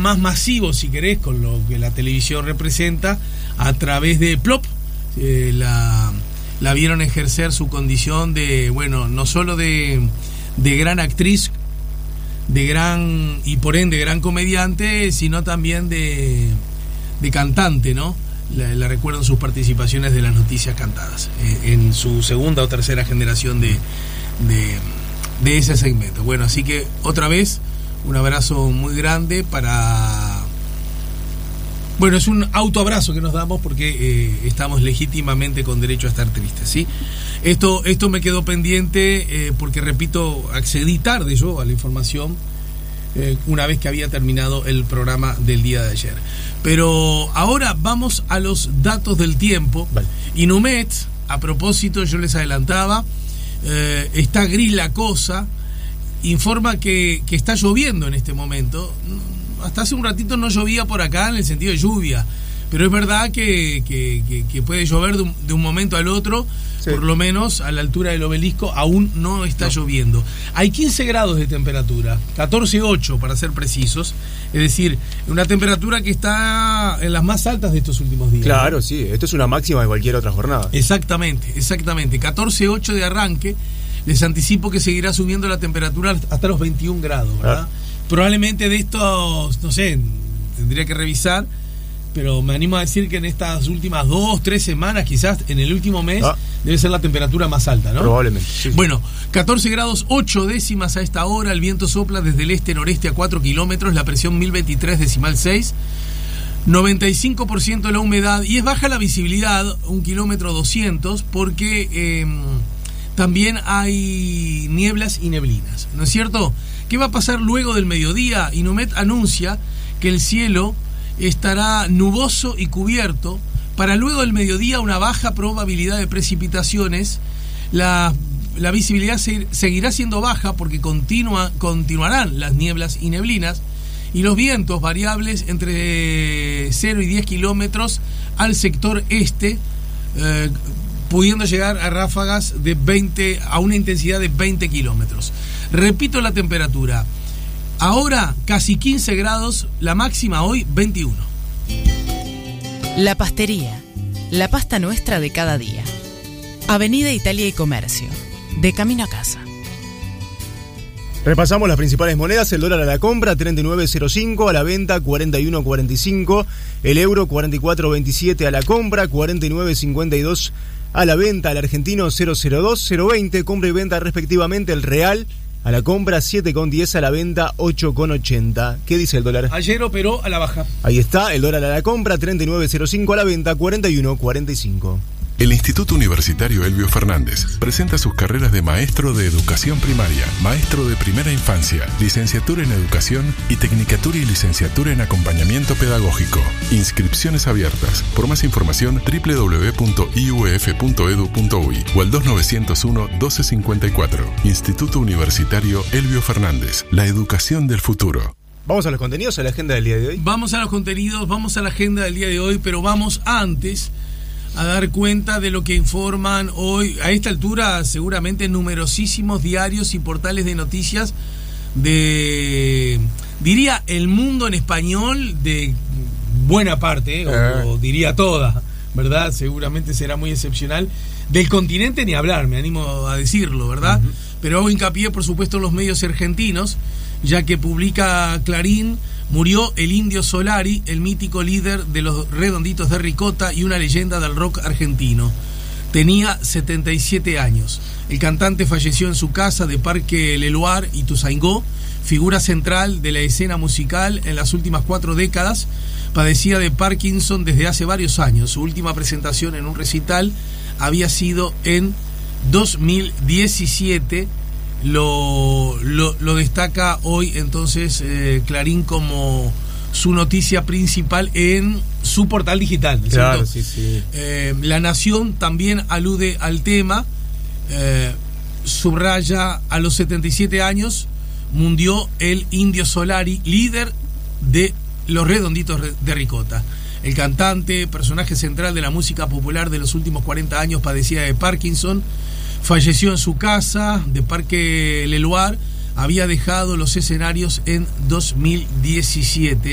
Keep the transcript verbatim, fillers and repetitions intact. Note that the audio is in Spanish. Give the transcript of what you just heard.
más masivo, si querés, con lo que la televisión representa, a través de Plop, eh, la, la vieron ejercer su condición de, bueno, no solo de, de gran actriz, de gran, y por ende gran comediante, sino también de, de cantante, ¿no? La, la recuerdan sus participaciones de las noticias cantadas, eh, en su segunda o tercera generación de, de, de ese segmento. Bueno, así que otra vez, un abrazo muy grande para... Bueno, es un autoabrazo que nos damos porque eh, estamos legítimamente con derecho a estar tristes, ¿sí? Esto, esto me quedó pendiente eh, porque, repito, accedí tarde yo a la información eh, una vez que había terminado el programa del día de ayer. Pero ahora vamos a los datos del tiempo. Vale. Inumet, a propósito, yo les adelantaba, eh, está gris la cosa, informa que, que está lloviendo en este momento. Hasta hace un ratito no llovía por acá en el sentido de lluvia, pero es verdad que, que, que, que puede llover de un, de un momento al otro. Sí. Por lo menos a la altura del Obelisco aún no está no. lloviendo. Hay quince grados de temperatura, catorce coma ocho para ser precisos, es decir, una temperatura que está en las más altas de estos últimos días. Claro, ¿no? Sí, esto es una máxima de cualquier otra jornada. Exactamente, exactamente, catorce coma ocho de arranque. Les anticipo que seguirá subiendo la temperatura hasta los veintiún grados, ¿verdad? Ah. Probablemente de estos, no sé, tendría que revisar, pero me animo a decir que en estas últimas dos, tres semanas, quizás en el último mes, ah. debe ser la temperatura más alta, ¿no? Probablemente. Sí, sí. Bueno, catorce grados ocho décimas a esta hora, el viento sopla desde el este-noreste a cuatro kilómetros, la presión mil veintitrés decimal seis, noventa y cinco por ciento de la humedad, y es baja la visibilidad, un kilómetro doscientos, porque eh, también hay nieblas y neblinas, ¿no es cierto? ¿Qué va a pasar luego del mediodía? Inumet anuncia que el cielo estará nuboso y cubierto. Para luego del mediodía, una baja probabilidad de precipitaciones. La, la visibilidad se, seguirá siendo baja porque continua, continuarán las nieblas y neblinas. Y los vientos variables entre cero y diez kilómetros al sector este, eh, pudiendo llegar a ráfagas de veinte, a una intensidad de veinte kilómetros. Repito la temperatura. Ahora casi quince grados, la máxima hoy veintiuno. La Pastería, la pasta nuestra de cada día. Avenida Italia y Comercio, de camino a casa. Repasamos las principales monedas. El dólar a la compra treinta y nueve cero cinco, a la venta cuarenta y uno cuarenta y cinco. El euro cuarenta y cuatro veintisiete a la compra, cuarenta y nueve cincuenta y dos a la venta. El argentino cero cero dos, cero veinte, compra y venta respectivamente. El real a la compra siete con diez, a la venta ocho con ochenta. ¿Qué dice el dólar? Ayer operó a la baja. Ahí está, el dólar a la compra treinta y nueve cero cinco, a la venta cuarenta y uno cuarenta y cinco. El Instituto Universitario Elbio Fernández presenta sus carreras de maestro de educación primaria, maestro de primera infancia, licenciatura en educación y tecnicatura y licenciatura en acompañamiento pedagógico. Inscripciones abiertas. Por más información, doble u doble u doble u punto i u e f punto e d u punto u y o al dos nueve cero uno, doce cincuenta y cuatro. Instituto Universitario Elbio Fernández, la educación del futuro. Vamos a los contenidos, a la agenda del día de hoy. Vamos a los contenidos, vamos a la agenda del día de hoy, pero vamos antes a dar cuenta de lo que informan hoy, a esta altura seguramente numerosísimos diarios y portales de noticias de, diría, el mundo en español de buena parte, eh. o, o diría toda, ¿verdad? Seguramente será muy excepcional. Del continente ni hablar, me animo a decirlo, ¿verdad? Uh-huh. Pero hago hincapié, por supuesto, en los medios argentinos, ya que publica Clarín: murió el Indio Solari, el mítico líder de los Redonditos de Ricota y una leyenda del rock argentino. Tenía setenta y siete años. El cantante falleció en su casa de Parque Leloir y Ituzaingó, figura central de la escena musical en las últimas cuatro décadas. Padecía de Parkinson desde hace varios años. Su última presentación en un recital había sido en dos mil diecisiete. Lo, lo, lo destaca hoy entonces eh, Clarín como su noticia principal en su portal digital, ¿no es claro, cierto? Sí, sí. Eh, La Nación también alude al tema, eh, subraya: a los setenta y siete años murió el Indio Solari, líder de los Redonditos de Ricota. El cantante, personaje central de la música popular de los últimos cuarenta años, padecía de Parkinson. Falleció en su casa de Parque Leloir. Había dejado los escenarios en dos mil diecisiete.